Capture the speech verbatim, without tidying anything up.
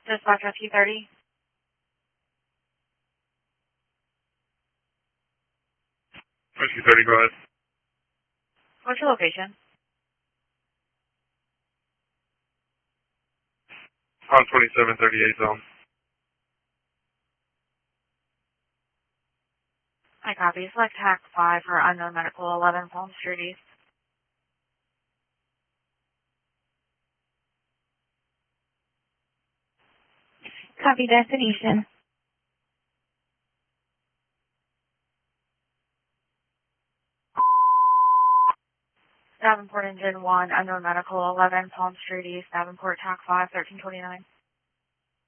Dispatch Rescue thirty. Rescue thirty, go ahead. What's your location? On twenty-seven thirty-eight zone. I copy. Select TAC five for unknown medical eleven Palm Street East. Copy destination. Davenport Engine one, unknown medical eleven Palm Street East, Davenport TAC five, thirteen twenty-nine.